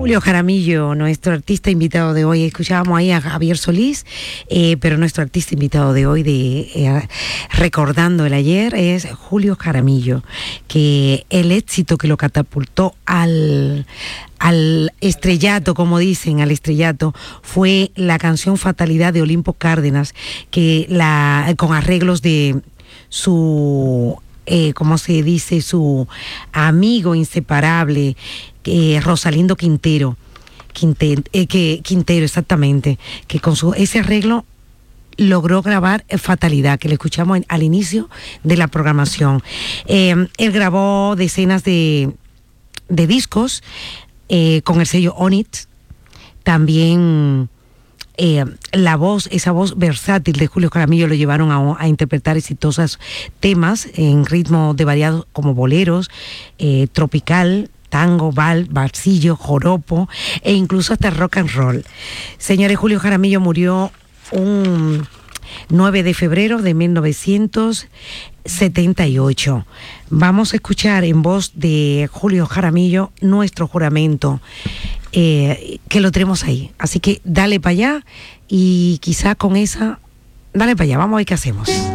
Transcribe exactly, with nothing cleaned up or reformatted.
Julio Jaramillo, nuestro artista invitado de hoy. Escuchábamos ahí a Javier Solís, eh, pero nuestro artista invitado de hoy, de eh, recordando el ayer, es Julio Jaramillo, que el éxito que lo catapultó al, al estrellato, como dicen, al estrellato, fue la canción Fatalidad de Olimpo Cárdenas, que la con arreglos de su, eh, ¿cómo se dice?, su amigo inseparable, Eh, Rosalindo Quintero, Quintero, eh, que, Quintero, exactamente, que con su, ese arreglo logró grabar Fatalidad, que le escuchamos en, al inicio de la programación. Eh, él grabó decenas de, de discos eh, con el sello Onyx. También eh, la voz, esa voz versátil de Julio Jaramillo lo llevaron a, a interpretar exitosos temas en ritmo de variados como boleros, eh, tropical, tango, val, barcillo, joropo e incluso hasta rock and roll. Señores, Julio Jaramillo murió un nueve de febrero de mil novecientos setenta y ocho. Vamos a escuchar en voz de Julio Jaramillo Nuestro Juramento, eh, que lo tenemos ahí. Así que dale para allá y quizá con esa, dale para allá, vamos a ver qué hacemos.